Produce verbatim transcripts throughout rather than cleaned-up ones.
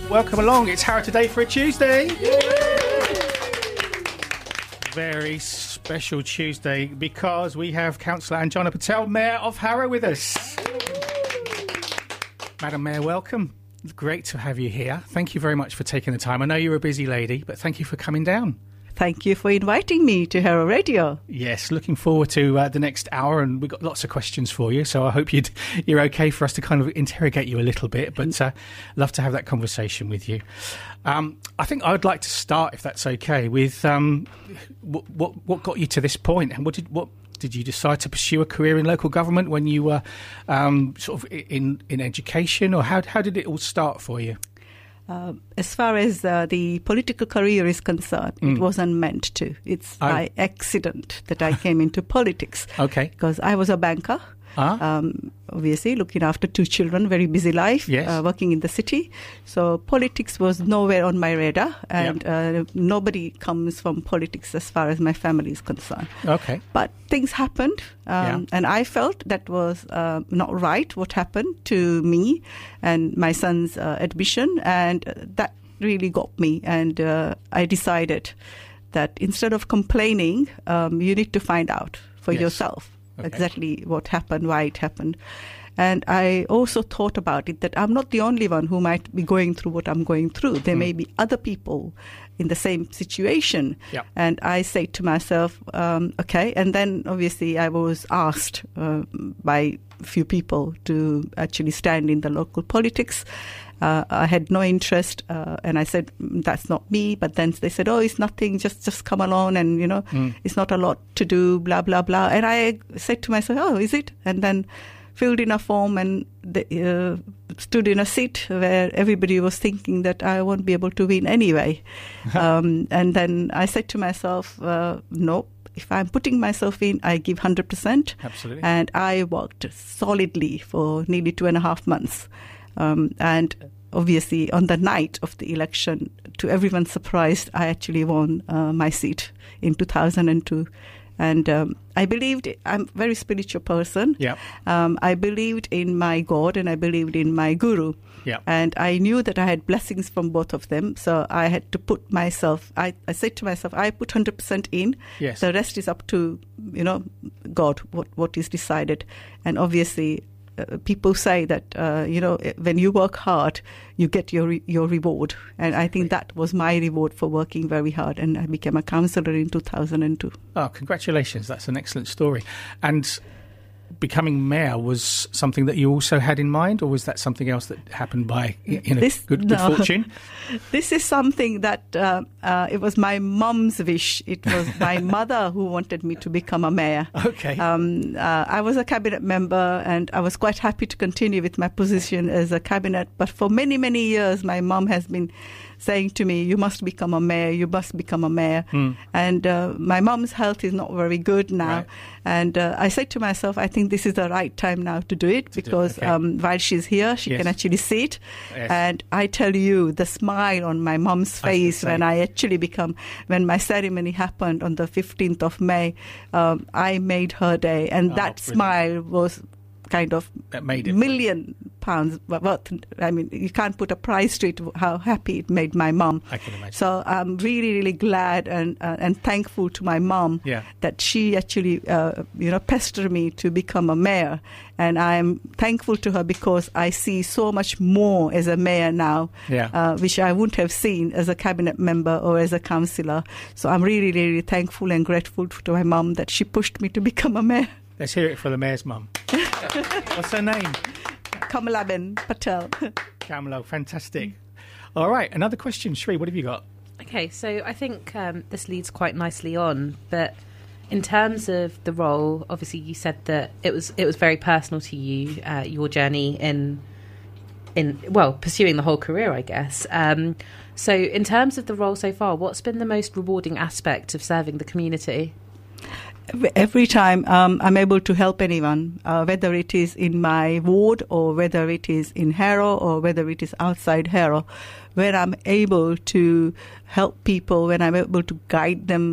Welcome along. It's Harrow Today for a Tuesday. Very special Tuesday because we have Councillor Anjana Patel, Mayor of Harrow, with us. Madam Mayor, welcome. Great to have you here. Thank you very much for taking the time. I know you're a busy lady, but thank you for coming down. Thank you for inviting me to Harrow Radio. Yes, looking forward to uh, the next hour, and we've got lots of questions for you, so I hope you'd, you're okay for us to kind of interrogate you a little bit, but uh, love to have that conversation with you. Um, I think I would like to start, if that's okay, with um, what, what what got you to this point, and what did what did you decide to pursue a career in local government when you were um, sort of in in education, or how how did it all start for you? Uh, as far as uh, the political career is concerned, mm. it wasn't meant to. It's oh. by accident that I came into politics. Okay. Because I was a banker, ah. um, obviously looking after two children, very busy life, yes. uh, working in the city. So politics was nowhere on my radar, and yep. uh, nobody comes from politics as far as my family is concerned. Okay. But things happened, um, yeah. and I felt that was uh, not right what happened to me and my son's uh, admission, and that really got me, and uh, I decided that instead of complaining, um, you need to find out for yes. yourself okay. exactly what happened, why it happened. And I also thought about it that I'm not the only one who might be going through what I'm going through. There mm. may be other people in the same situation. Yep. And I say to myself, um, okay. And then obviously I was asked uh, by a few people to actually stand in the local politics. Uh, I had no interest, uh, and I said, that's not me. But then they said, oh, it's nothing, just just come along, and, you know, mm. it's not a lot to do, blah, blah, blah. And I said to myself, oh, is it? And then filled in a form and the, uh, stood in a seat where everybody was thinking that I won't be able to win anyway. um, and then I said to myself, uh, no. If I'm putting myself in, I give one hundred percent. Absolutely. And I worked solidly for nearly two and a half months. Um, and obviously, on the night of the election, to everyone's surprise, I actually won uh, my seat in two thousand two. And um, I believed, I'm a very spiritual person. Yeah. Um, I believed in my God and I believed in my guru. Yeah. And I knew that I had blessings from both of them. So I had to put myself, I, I said to myself, I put one hundred percent in. Yes. The rest is up to, you know, God, what, what is decided. And obviously, uh, people say that, uh, you know, when you work hard, you get your re- your reward. And I think that was my reward for working very hard. And I became a councillor in two thousand two. Oh, congratulations. That's an excellent story. And becoming mayor was something that you also had in mind, or was that something else that happened by, you know, this, good, good no. fortune? This is something that uh, uh, it was my mum's wish. It was my mother who wanted me to become a mayor. Okay. Um, uh, I was a cabinet member and I was quite happy to continue with my position as a cabinet. But for many, many years, my mum has been saying to me, you must become a mayor, you must become a mayor. Mm. And uh, my mum's health is not very good now. Right. And uh, I said to myself, I think this is the right time now to do it, to because do it. Okay. um, while she's here, she yes. can actually see it. Yes. And I tell you, the smile on my mum's face I when I actually become, when my ceremony happened on the fifteenth of May, um, I made her day. And oh, that brilliant. Smile was kind of that made it million pounds worth. I mean, you can't put a price to it, how happy it made my mum. I can imagine. So I'm really, really glad and uh, and thankful to my mum yeah. that she actually, uh, you know, pestered me to become a mayor. And I'm thankful to her because I see so much more as a mayor now, yeah. uh, which I wouldn't have seen as a cabinet member or as a councillor. So I'm really, really thankful and grateful to my mum that she pushed me to become a mayor. Let's hear it for the mayor's mum. What's her name? Kamalaben Patel. Kamala, fantastic. All right, another question. Shri, what have you got? Okay, so I think um, this leads quite nicely on, but in terms of the role, obviously you said that it was it was very personal to you, uh, your journey in, in well, pursuing the whole career, I guess. Um, so in terms of the role so far, what's been the most rewarding aspect of serving the community? Every time um, I'm able to help anyone, uh, whether it is in my ward or whether it is in Harrow or whether it is outside Harrow, when I'm able to help people, when I'm able to guide them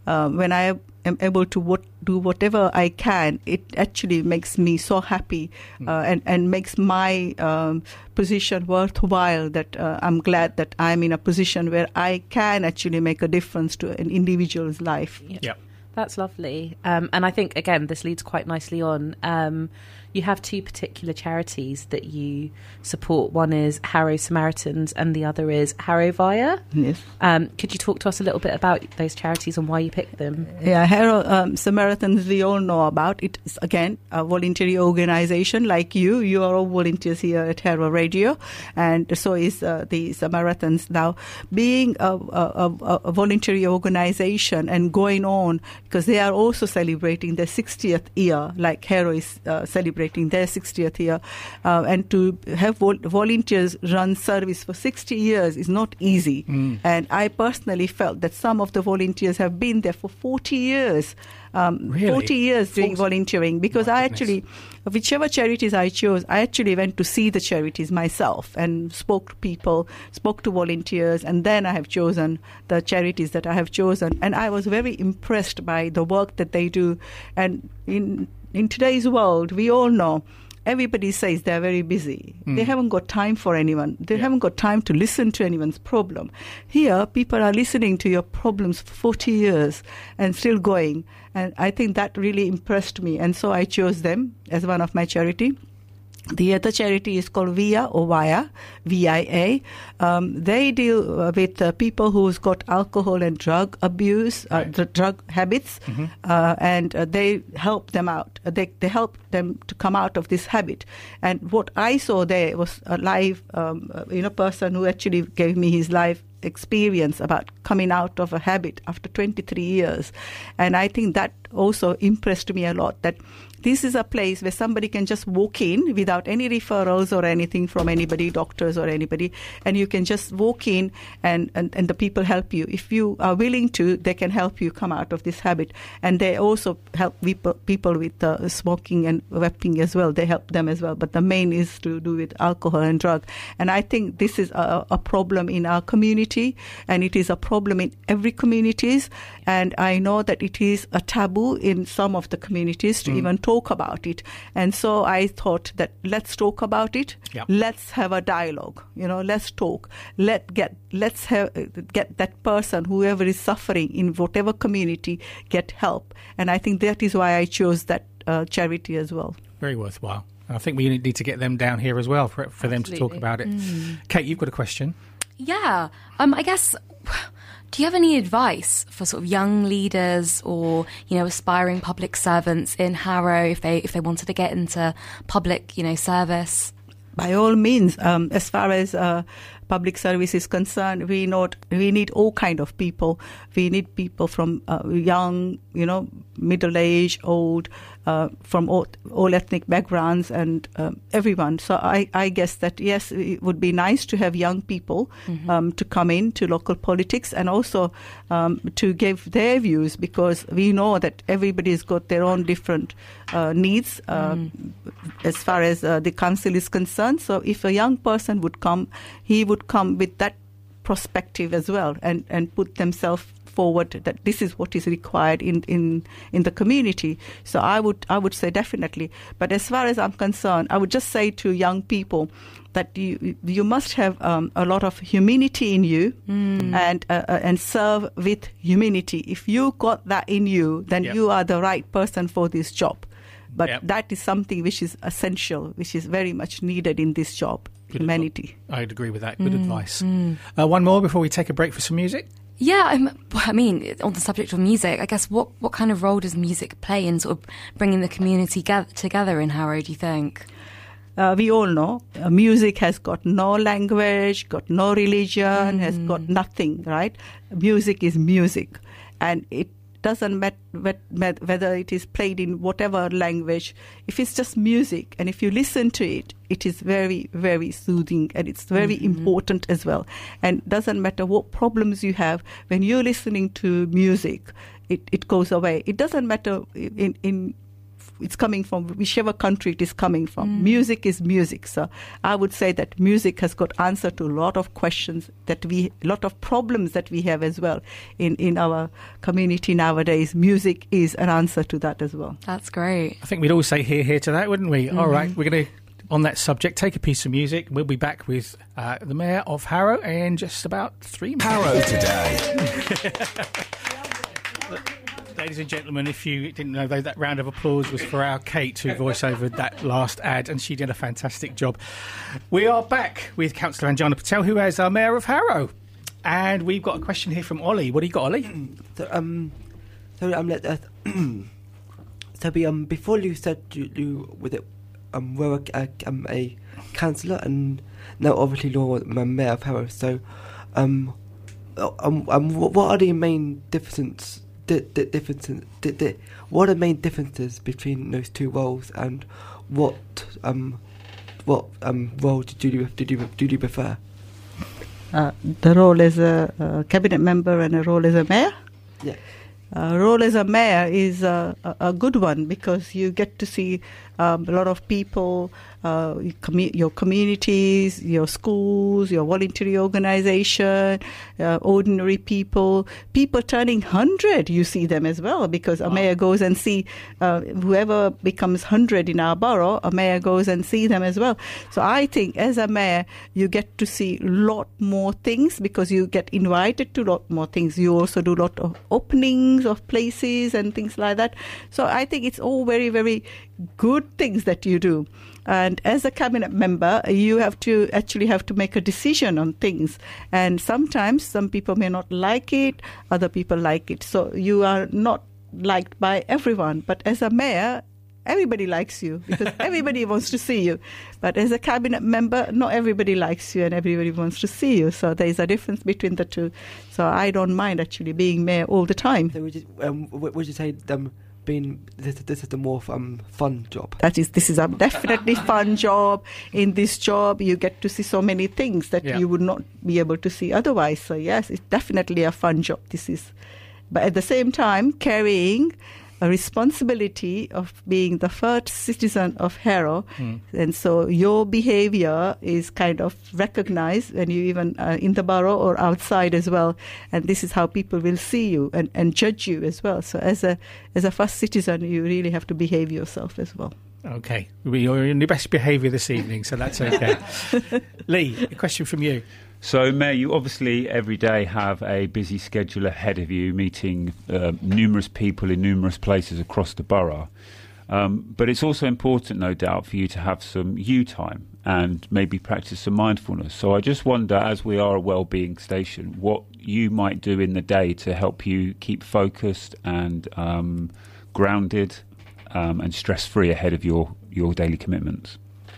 uh, when I am able to what, do whatever I can, it actually makes me so happy uh, and, and makes my um, position worthwhile, that uh, I'm glad that I'm in a position where I can actually make a difference to an individual's life. Yep. Yep. That's lovely. Um, and I think, again, this leads quite nicely on. Um, you have two particular charities that you support. One is Harrow Samaritans and the other is Harrow Via. Yes. Um, could you talk to us a little bit about those charities and why you picked them? Yeah, Harrow um, Samaritans, we all know about. It is, again, a voluntary organization like you. You are all volunteers here at Harrow Radio, and so is uh, the Samaritans. Now, being a, a, a, a voluntary organization and going on, because they are also celebrating their sixtieth year, like Harrow is uh, celebrating their sixtieth year, uh, and to have vol- volunteers run service for sixty years is not easy. Mm. And I personally felt that some of the volunteers have been there for forty years. Um, really? forty years doing forty volunteering, because My I goodness. actually, whichever charities I chose, I actually went to see the charities myself and spoke to people, spoke to volunteers, and then I have chosen the charities that I have chosen. And I was very impressed by the work that they do. And in in today's world, we all know, everybody says they're very busy. Mm. They haven't got time for anyone. They yeah. haven't got time to listen to anyone's problem. Here, people are listening to your problems for forty years and still going. And I think that really impressed me. And so I chose them as one of my charity. The other charity is called Via or Via, V I A. Um, they deal uh, with uh, people who's got alcohol and drug abuse, uh, right. the drug habits, mm-hmm. uh, and uh, they help them out. Uh, they they help them to come out of this habit. And what I saw there was a live, um, uh, you know, person who actually gave me his life experience about coming out of a habit after twenty-three years. And I think that also impressed me a lot, that this is a place where somebody can just walk in without any referrals or anything from anybody, doctors or anybody, and you can just walk in and, and, and the people help you. If you are willing to, they can help you come out of this habit. And they also help people, people with uh, smoking and vaping as well. They help them as well. But the main is to do with alcohol and drug. And I think this is a, a problem in our community, and it is a problem in every communities. And I know that it is a taboo in some of the communities to mm. even talk about it. And so I thought that let's talk about it. Yep. Let's have a dialogue. You know, let's talk. Let get let's have get that person, whoever is suffering in whatever community, get help. And I think that is why I chose that uh, charity as well. Very worthwhile. I think we need to get them down here as well for for them to talk about it. Mm. Kate, you've got a question. Yeah, um, I guess. Do you have any advice for sort of young leaders or, you know, aspiring public servants in Harrow if they if they wanted to get into public, you know, service? By all means, um, as far as uh, public service is concerned, we not we need all kind of people. We need people from uh, young, you know, middle age, old, uh, from all, all ethnic backgrounds, and um, everyone. So I, I guess that yes, it would be nice to have young people mm-hmm. um, to come into local politics, and also um, to give their views, because we know that everybody's got their own different uh, needs uh, mm. as far as uh, the council is concerned. So if a young person would come, he would come with that perspective as well, and, and put themselves forward that this is what is required in, in, in the community. So I would I would say definitely. But as far as I'm concerned, I would just say to young people that you you must have um, a lot of humanity in you mm. and uh, and serve with humanity. If you got that in you, then yep. you are the right person for this job. But yep. that is something which is essential, which is very much needed in this job. Good humanity. Adv- I'd agree with that. Good mm, advice. Mm. Uh, one more before we take a break for some music. Yeah, I'm, I mean, on the subject of music, I guess what, what kind of role does music play in sort of bringing the community ge- together in Harrow, do you think? Uh, we all know uh, music has got no language, got no religion, mm. has got nothing, right? Music is music, and it doesn't matter whether it is played in whatever language. If it's just music, and if you listen to it, it is very, very soothing, and it's very mm-hmm. important as well. And doesn't matter what problems you have, when you're listening to music, it, it goes away. It doesn't matter in, in it's coming from, whichever country it is coming from. Mm. Music is music. So I would say that music has got answer to a lot of questions that we, a lot of problems that we have as well in, in our community nowadays. Music is an answer to that as well. That's great. I think we'd all say hear, hear to that, wouldn't we? Mm-hmm. All right, we're going to, on that subject, take a piece of music. We'll be back with uh, the Mayor of Harrow in just about three minutes. Harrow Today. Ladies and gentlemen, if you didn't know, though, that round of applause was for our Kate, who voiced over that last ad, and she did a fantastic job. We are back with Councillor Anjana Patel, who is our Mayor of Harrow. And we've got a question here from Ollie. What do you got, Ollie? So, um, so um, let, uh, so be, um, before you said you, you with it, um, were a, a, um, a councillor, and now obviously you're a Mayor of Harrow. So, um, um, um, what are the main differences? The, the differences. The, the, what are the main differences between those two roles, and what um, what um role did you did you did you prefer? Uh, the role as a, a cabinet member and a role as a mayor. Yeah. Uh, role as a mayor is a, a, a good one because you get to see um, a lot of people, uh, your, commu- your communities, your schools, your voluntary organisation, uh, ordinary people, people turning one hundred, you see them as well because a mayor goes and see uh, whoever becomes one hundred in our borough, a mayor goes and see them as well. So I think as a mayor, you get to see a lot more things because you get invited to a lot more things. You also do a lot of openings of places and things like that. So I think it's all very, very good things that you do. And as a cabinet member, you have to actually have to make a decision on things. And sometimes some people may not like it, other people like it. So you are not liked by everyone. But as a mayor, everybody likes you because everybody wants to see you. But as a cabinet member, not everybody likes you and everybody wants to see you. So there is a difference between the two. So I don't mind actually being mayor all the time. So would you, um, would you say um, being this, this is the more um, fun job? That is, this is a definitely fun job. In this job, you get to see so many things that yeah. you would not be able to see otherwise. So yes, it's definitely a fun job. This is, but at the same time, carrying a responsibility of being the first citizen of Harrow, mm. and so your behaviour is kind of recognised when you even uh, in the borough or outside as well, and this is how people will see you and, and judge you as well. So as a as a first citizen, you really have to behave yourself as well. Okay, you're in your best behaviour this evening, so that's okay. Lee, a question from you. So, Mayor, you obviously every day have a busy schedule ahead of you, meeting uh, numerous people in numerous places across the borough. Um, but it's also important, no doubt, for you to have some you time and maybe practice some mindfulness. So I just wonder, as we are a wellbeing station, what you might do in the day to help you keep focused and um, grounded um, and stress-free ahead of your, your daily commitments.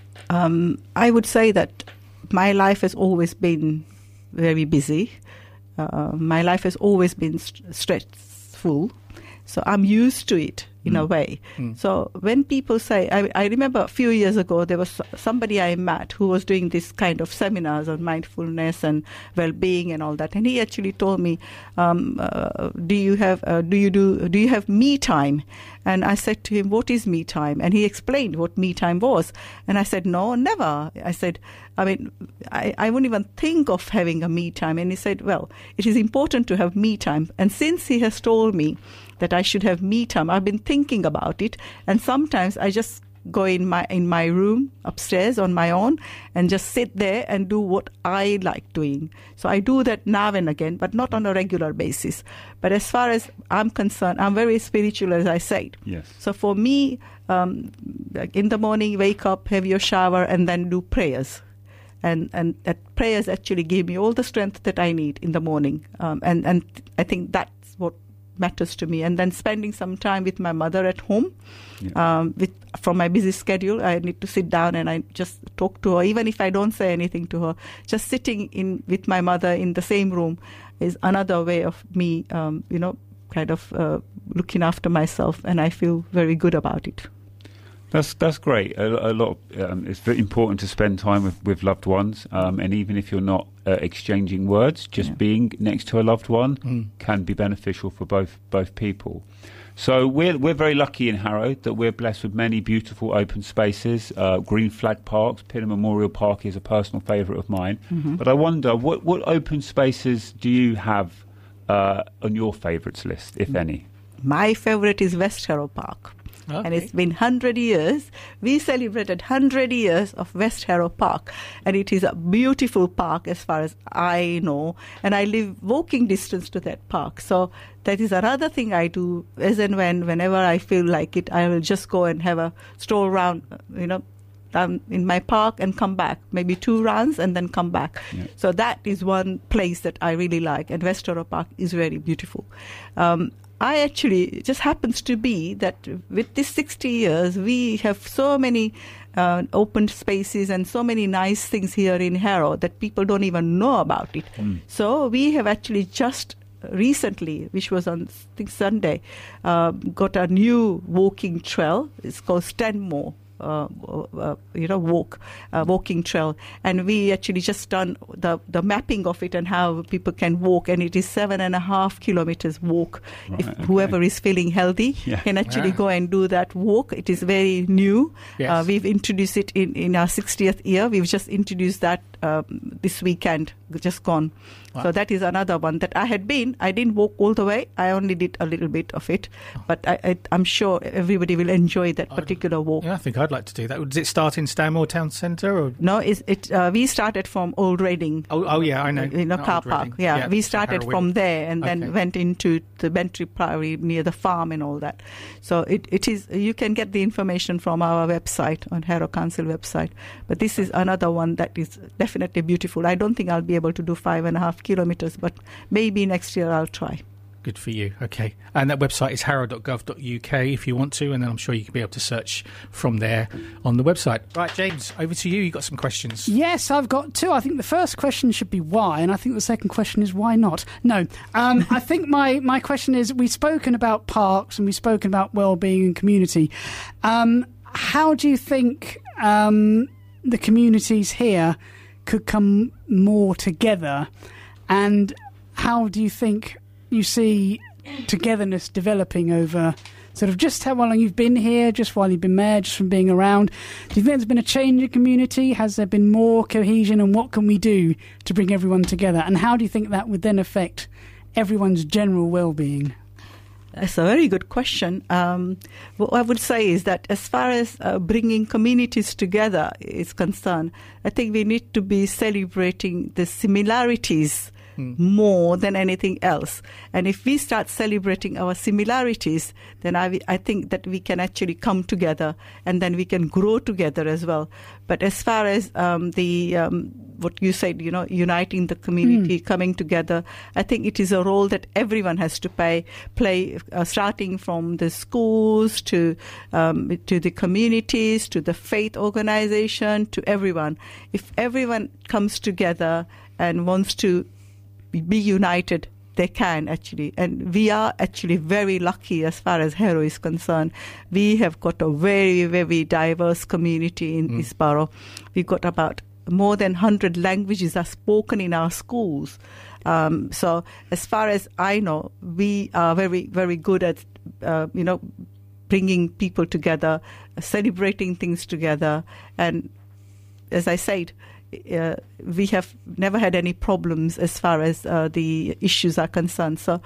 Um, I would say that my life has always been very busy. Uh, my life has always been st- stressful. So I'm used to it in mm. a way. Mm. So when people say, I, I remember a few years ago, there was somebody I met who was doing this kind of seminars on mindfulness and well-being and all that. And he actually told me, um, uh, do you have, uh, do you do, do you have me time? And I said to him, what is me time? And he explained what me time was. And I said, no, never. I said, I mean, I, I wouldn't even think of having a me time. And he said, well, it is important to have me time. And since he has told me that I should have me time, I've been thinking about it. And sometimes I just go in my in my room upstairs on my own and just sit there and do what I like doing. So I do that now and again, but not on a regular basis. But as far as I'm concerned, I'm very spiritual, as I said. Yes. So for me, um, in the morning, wake up, have your shower, and then do prayers. And and that prayers actually give me all the strength that I need in the morning. Um, and, and I think that's what matters to me. And then spending some time with my mother at home. Yeah. Um, with from my busy schedule, I need to sit down and I just talk to her, even if I don't say anything to her. Just sitting in with my mother in the same room is another way of me, um, you know, kind of uh, looking after myself, and I feel very good about it. That's that's great. A, a lot. Of, um, it's very important to spend time with, with loved ones, um, and even if you're not uh, exchanging words, just yeah. being next to a loved one mm. can be beneficial for both both people. So we're we're very lucky in Harrow that we're blessed with many beautiful open spaces, uh, green flag parks. Pinner Memorial Park is a personal favourite of mine. Mm-hmm. But I wonder, what what open spaces do you have uh, on your favourites list, if any? My favourite is West Harrow Park. Okay. And it's been one hundred years. We celebrated one hundred years of West Harrow Park. And it is a beautiful park as far as I know. And I live walking distance to that park. So that is another thing I do as and when, whenever I feel like it, I will just go and have a stroll around, you know, um, in my park and come back. Maybe two rounds and then come back. Yeah. So that is one place that I really like. And West Harrow Park is very beautiful. Um, I actually, it just happens to be that with this sixty years, we have so many uh, open spaces and so many nice things here in Harrow that people don't even know about it. Mm. So we have actually just recently, which was on I think Sunday, uh, got a new walking trail. It's called Stanmore. Uh, uh, you know, walk, uh, walking trail. And we actually just done the, the mapping of it and how people can walk. And it is seven and a half kilometers walk. Right, if okay. whoever is feeling healthy yeah. can actually wow. go and do that walk. It is very new. Yes. Uh, we've introduced it in, in our sixtieth year. We've just introduced that um, this weekend, just gone. Wow. So that is another one that I had been. I didn't walk all the way. I only did a little bit of it. But I, I, I'm sure everybody will enjoy that particular I'd, walk. Yeah, I think I'd like to do that. Does it start in Stanmore Town Centre? Or? No, it's, it. Uh, we started from Old Reading. Oh, oh yeah, I know. You know, Not car Old park. Reading. Yeah, yeah, we started Harrow from Wigan. there and then Okay. went into the Bentry Priory near the farm and all that. So it, it is. You can get the information from our website, on Harrow Council website. But this is another one that is definitely beautiful. I don't think I'll be able to do five and a half kilometres, but maybe next year I'll try. Good for you. Okay. And that website is harrow dot gov dot U K if you want to, and then I'm sure you can be able to search from there on the website. Right, James, over to you. You've got some questions. Yes, I've got two. I think the first question should be why, and I think the second question is why not? No. Um, I think my, my question is, we've spoken about parks and we've spoken about well-being and community. Um, how do you think um, the communities here could come more together, and how do you think you see togetherness developing over sort of just how long you've been here, just while you've been there, just from being around? Do you think there's been a change in community? Has there been more cohesion, and what can we do to bring everyone together? And how do you think that would then affect everyone's general well-being? That's a very good question. Um, what I would say is that as far as uh, bringing communities together is concerned, I think we need to be celebrating the similarities more than anything else. And if we start celebrating our similarities, then I, I think that we can actually come together, and then we can grow together as well. But as far as um, the um, what you said, you know, uniting the community, mm. coming together, I think it is a role that everyone has to play, play uh, starting from the schools to um, to the communities, to the faith organization, to everyone. If everyone comes together and wants to be united, they can actually. And we are actually very lucky as far as Harrow is concerned. We have got a very, very diverse community in mm. this borough. We've got about more than one hundred languages are spoken in our schools. Um, so as far as I know, we are very, very good at, uh, you know, bringing people together, celebrating things together. And as I said, Uh, we have never had any problems as far as uh, the issues are concerned. So,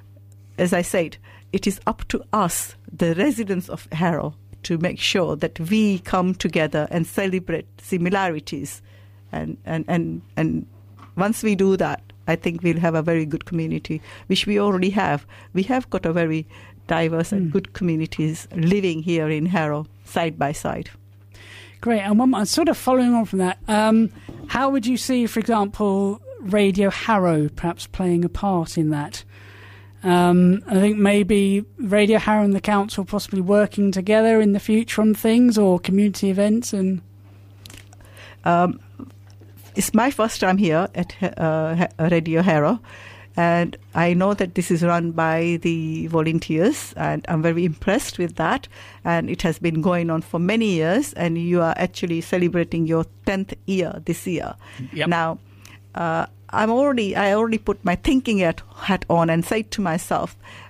as I said, it is up to us, the residents of Harrow, to make sure that we come together and celebrate similarities. And, and, and, and once we do that, I think we'll have a very good community, which we already have. We have got a very diverse mm. and good communities living here in Harrow, side by side. Great. And one more, sort of following on from that, um, how would you see, for example, Radio Harrow perhaps playing a part in that? Um, I think maybe Radio Harrow and the council possibly working together in the future on things, or community events. And um, it's my first time here at uh, Radio Harrow. And I know that this is run by the volunteers, and I'm very impressed with that. And it has been going on for many years, and you are actually celebrating your tenth year this year. Yep. Now, uh, I'm already, I already put my thinking hat, hat on and said to myself,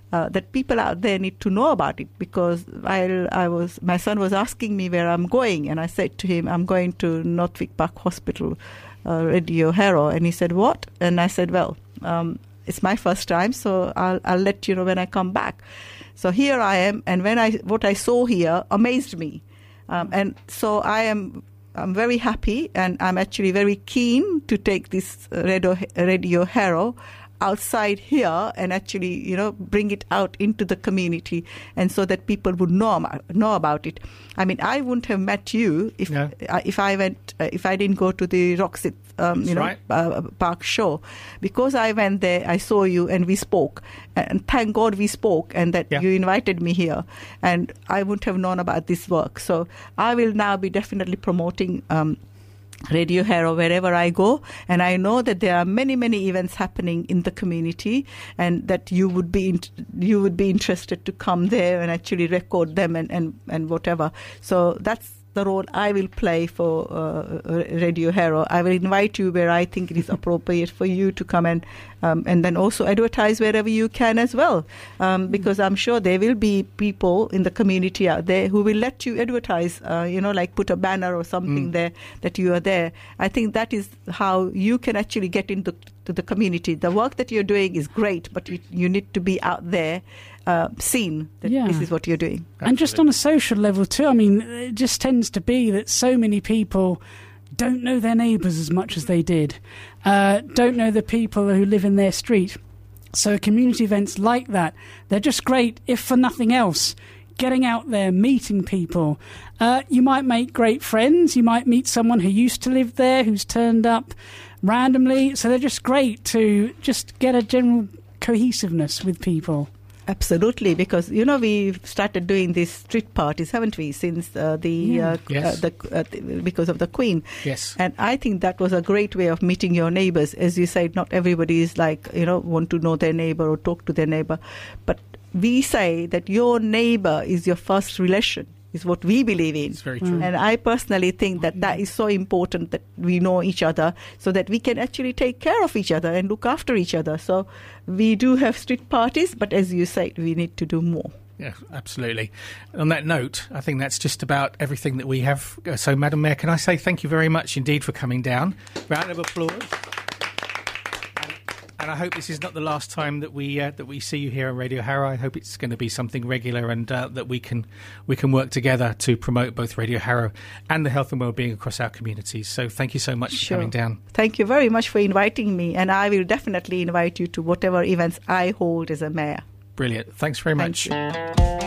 Uh, that people out there need to know about it, because while I was, my son was asking me where I'm going, and I said to him, I'm going to Northwick Park Hospital, uh, Radio Harrow, and he said, what? And I said, well, um, it's my first time, so I'll, I'll let you know when I come back. So here I am, and when I what I saw here amazed me, um, and so I am. I'm very happy, and I'm actually very keen to take this Radio, Radio Harrow outside here and actually, you know, bring it out into the community, and so that people would know know about it. I mean, I wouldn't have met you if no. uh, if I went uh, if I didn't go to the Roxy, um, you know, right. uh, Park show, because I went there, I saw you, and we spoke, and thank God we spoke, and that yeah. you invited me here, and I wouldn't have known about this work. So I will now be definitely promoting Um, Radio Harrow wherever I go, and I know that there are many many events happening in the community, and that you would be in, you would be interested to come there and actually record them and, and, and whatever. So that's the role I will play for uh, Radio Harrow. I will invite you where I think it is appropriate for you to come, and um, and then also advertise wherever you can as well, um, because I'm sure there will be people in the community out there who will let you advertise, uh, you know, like put a banner or something mm. there that you are there. I think that is how you can actually get into to the community. The work that you're doing is great, but you, you need to be out there, uh, seen that yeah. this is what you're doing. And just on a social level too, I mean, it just tends to be that so many people don't know their neighbours as much as they did, uh, don't know the people who live in their street. So community events like that, they're just great, if for nothing else. Getting out there, meeting people. Uh, you might make great friends. You might meet someone who used to live there, who's turned up randomly. So they're just great to just get a general cohesiveness with people. Absolutely, because, you know, we've started doing these street parties, haven't we, since uh, the, yeah. uh, yes. uh, the uh, because of the Queen. Yes. And I think that was a great way of meeting your neighbours. As you said, not everybody is like, you know, want to know their neighbour or talk to their neighbour. But we say that your neighbour is your first relation, is what we believe in. It's very true. And I personally think that that is so important, that we know each other, so that we can actually take care of each other and look after each other. So we do have street parties, but as you said, we need to do more. Yeah, absolutely. On that note, I think that's just about everything that we have. So, Madam Mayor, can I say thank you very much indeed for coming down. Round of applause. And I hope this is not the last time that we uh, that we see you here on Radio Harrow. I hope it's going to be something regular, and uh, that we can we can work together to promote both Radio Harrow and the health and wellbeing across our communities. So thank you so much Sure. for coming down. Thank you very much for inviting me, and I will definitely invite you to whatever events I hold as a mayor. Brilliant. Thanks very Thank much. you.